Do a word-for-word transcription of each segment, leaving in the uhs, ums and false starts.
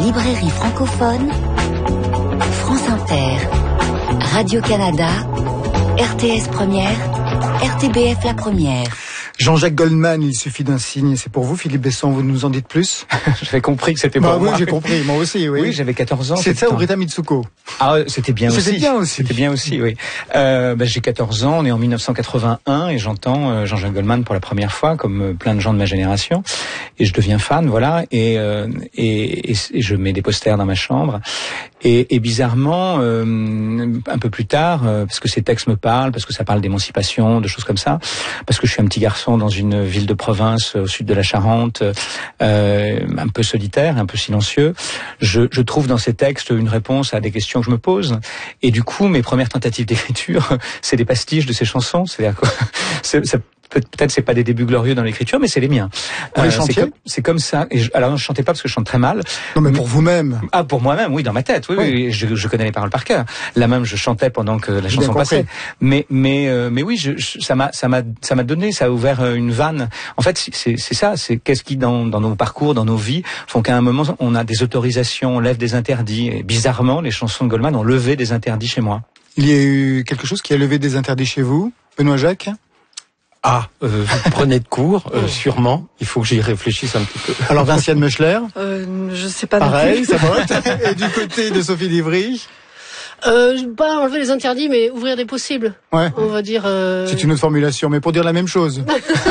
librairie francophone, France Inter, Radio-Canada, R T S Première, R T B F La Première. Jean-Jacques Goldman, il suffit d'un signe. C'est pour vous, Philippe Besson, vous nous en dites plus? J'avais compris que c'était bah, pour oui, moi. j'ai compris, moi aussi, oui. Oui, j'avais quatorze ans. C'est ça, ou Rita Mitsuko? Ah, c'était bien aussi. C'était bien aussi. C'était bien aussi, oui. Euh, bah, j'ai quatorze ans, on est en mille neuf cent quatre-vingt-un et j'entends euh, Jean-Jacques Goldman pour la première fois, comme euh, plein de gens de ma génération. Et je deviens fan, voilà. Et, euh, et, et, et je mets des posters dans ma chambre. Et, et bizarrement, euh, un peu plus tard, euh, parce que ces textes me parlent, parce que ça parle d'émancipation, de choses comme ça, parce que je suis un petit garçon dans une ville de province au sud de la Charente, euh, un peu solitaire, un peu silencieux, je, je trouve dans ces textes une réponse à des questions que je me pose. Et du coup, mes premières tentatives d'écriture, c'est des pastiches de ces chansons. C'est-à-dire que c'est, c'est, peut-être c'est pas des débuts glorieux dans l'écriture, mais c'est les miens. Vous les euh, chantiez? c'est, comme, c'est comme ça. Et je, alors, je chantais pas parce que je chante très mal. Non, mais pour vous-même. Ah, pour moi-même, oui, dans ma tête. Oui, oui. oui, je, je connais les paroles par cœur. Là même, je chantais pendant que la chanson passait. Mais, mais, euh, mais oui, je, je, ça m'a, ça m'a, ça m'a donné, ça a ouvert une vanne. En fait, c'est, c'est ça. C'est qu'est-ce qui dans, dans nos parcours, dans nos vies, font qu'à un moment, on a des autorisations, on lève des interdits. Et bizarrement, les chansons de Goldman ont levé des interdits chez moi. Il y a eu quelque chose qui a levé des interdits chez vous, Benoît Jacques? Ah, euh, vous prenez de cours, euh, sûrement. Il faut que j'y réfléchisse un petit peu. Alors Vinciane Meuchler, euh, je sais pas. Pareil, ça vote. Et du côté de Sophie Livry, euh, pas enlever les interdits, mais ouvrir des possibles. Ouais. On va dire. Euh... C'est une autre formulation, mais pour dire la même chose.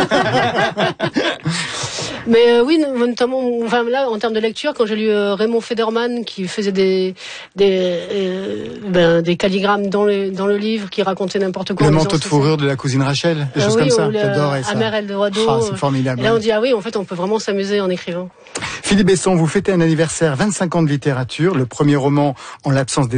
Mais euh, oui, notamment, enfin là, en termes de lecture, quand j'ai lu euh, Raymond Federman qui faisait des des euh, ben, des calligrammes dans le dans le livre, qui racontait n'importe quoi. Le manteau de fourrure de la cousine Rachel, des euh, choses oui, comme ça. Le, J'adorais ça. Amer Eldorado. Ah, c'est formidable. Et là, on dit ah oui, en fait, on peut vraiment s'amuser en écrivant. Philippe Besson, vous fêtez un anniversaire, vingt-cinq ans de littérature, le premier roman en l'absence des